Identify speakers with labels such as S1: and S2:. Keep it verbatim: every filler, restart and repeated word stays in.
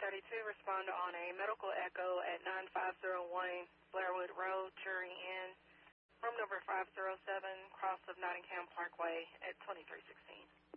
S1: thirty-two, respond on a medical echo at nine five zero one Blairwood Road, Drury Inn, room number five zero seven, cross of Nottingham Parkway at twenty-three sixteen.